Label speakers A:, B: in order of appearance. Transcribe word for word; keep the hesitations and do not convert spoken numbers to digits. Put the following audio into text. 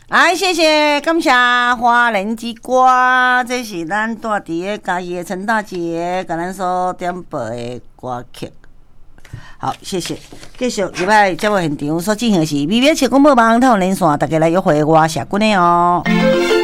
A: 来，谢谢，感谢花莲之歌，这是咱住伫个嘉义的陈大姐，甲咱所点播的歌曲。好，谢谢。继续入来节目现场所进行的是微微切广播网台湾连线，大家来约会我社君的哦。